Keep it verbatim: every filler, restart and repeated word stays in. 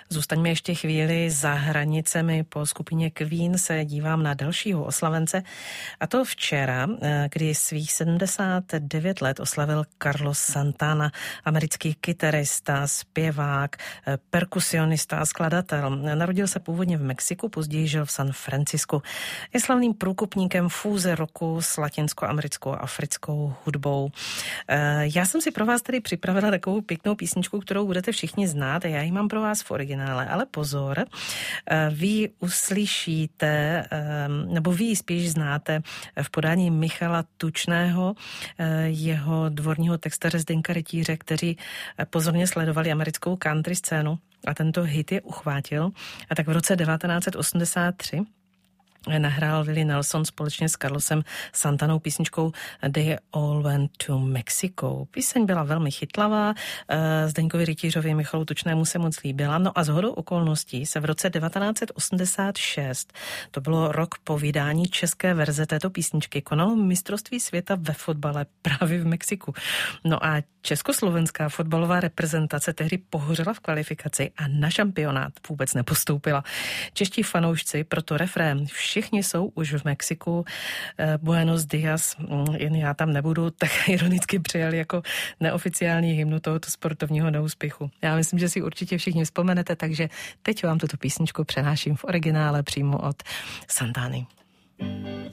Zůstaňme ještě chvíli za hranicemi. Po skupině Queen se dívám na dalšího oslavence, a to včera, kdy svých sedmdesát devět let oslavil Carlos Santana, americký kytarista, zpěvák, perkusionista a skladatel. Narodil se původně v Mexiku, později žil v San Francisku. Je slavným průkopníkem fúze rocku s latinskoamerickou a africkou hudbou. Já jsem si pro vás tedy připravila takovou pěknou písničku, kterou budete všichni znát, a já ji mám pro vás v originále, ale pozor, vy ji uslyšíte, nebo vy ji spíš znáte v podání Michala Tučného, jeho dvorního textaře Zdeňka Rytíře, kteří pozorně sledovali americkou country scénu a tento hit je uchvátil. A tak v roce devatenáct osmdesát tři nahrál Willie Nelson společně s Carlosem Santanou písničkou They All Went to Mexico. Píseň byla velmi chytlavá, Zdeňkovi Rytířovi, Michalu Tučnému se moc líbila. No a shodou okolností se v roce devatenáct osmdesát šest, to bylo rok po vydání české verze této písničky, konalo mistrovství světa ve fotbale právě v Mexiku. No a československá fotbalová reprezentace tehdy pohořela v kvalifikaci a na šampionát vůbec nepostoupila. Čeští fanoušci proto refrén Všichni jsou už v Mexiku, Buenos Dias, jen já tam nebudu, tak ironicky přijali jako neoficiální hymnu tohoto sportovního neúspěchu. Já myslím, že si určitě všichni vzpomenete, takže teď vám tuto písničku přenáším v originále přímo od Santany.